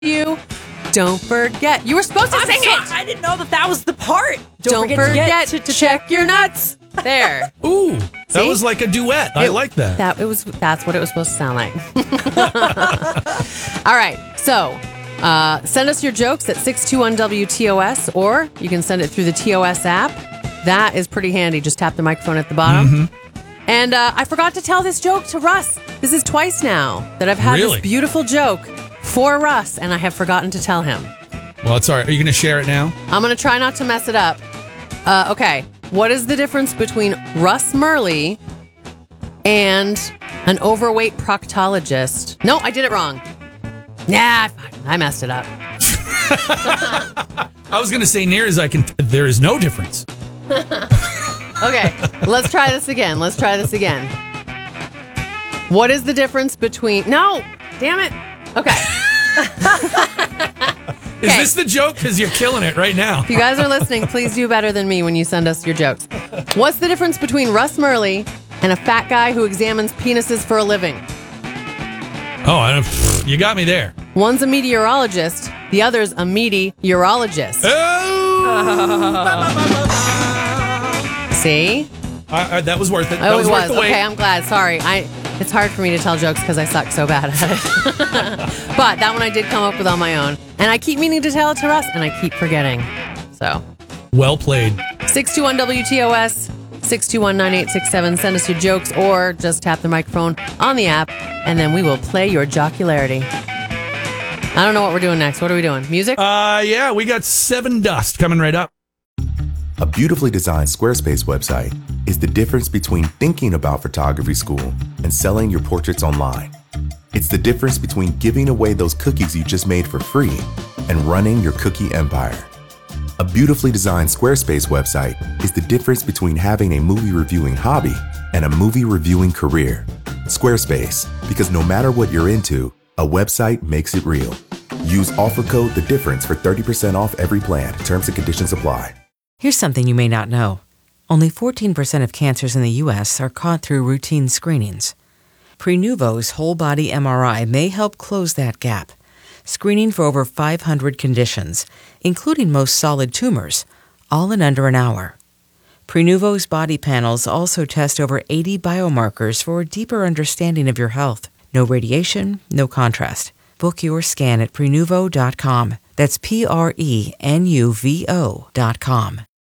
you. Don't forget. You were supposed to sing it. I didn't know that was the part. Don't forget to check your nuts. There. Ooh, that See? was like a duet. I like that. That's what it was supposed to sound like. All right. So, send us your jokes at 621-WTOS, or you can send it through the TOS app. That is pretty handy. Just tap the microphone at the bottom. Mm-hmm. And I forgot to tell this joke to Russ. This is twice now that I've had this beautiful joke for Russ, and I have forgotten to tell him. Well, it's all right. Are you going to share it now? I'm going to try not to mess it up. Okay. What is the difference between Russ Murley and an overweight proctologist? No, I did it wrong. Nah, I messed it up. I was going to say near as I can. There is no difference. Okay, let's try this again. What is the difference between... No, damn it. Okay. Is this the joke? Because you're killing it right now. If you guys are listening, please do better than me when you send us your jokes. What's the difference between Russ Murley and a fat guy who examines penises for a living? Oh, you got me there. One's a meteorologist, the other's a meaty urologist. See? That was worth it. Oh, That was worth the wait. Okay, I'm glad. Sorry. It's hard for me to tell jokes because I suck so bad at it. But that one I did come up with on my own. And I keep meaning to tell it to Russ, and I keep forgetting. So. Well played. 621-WTOS, 621-9867. Send us your jokes or just tap the microphone on the app, and then we will play your jocularity. I don't know what we're doing next. What are we doing? Music? Yeah, we got 7 Dust coming right up. A beautifully designed Squarespace website is the difference between thinking about photography school and selling your portraits online. It's the difference between giving away those cookies you just made for free and running your cookie empire. A beautifully designed Squarespace website is the difference between having a movie reviewing hobby and a movie reviewing career. Squarespace, because no matter what you're into, a website makes it real. Use offer code The Difference for 30% off every plan. Terms and conditions apply. Here's something you may not know. Only 14% of cancers in the U.S. are caught through routine screenings. Prenuvo's whole-body MRI may help close that gap, screening for over 500 conditions, including most solid tumors, all in under an hour. Prenuvo's body panels also test over 80 biomarkers for a deeper understanding of your health. No radiation, no contrast. Book your scan at Prenuvo.com. That's Prenuvo.com.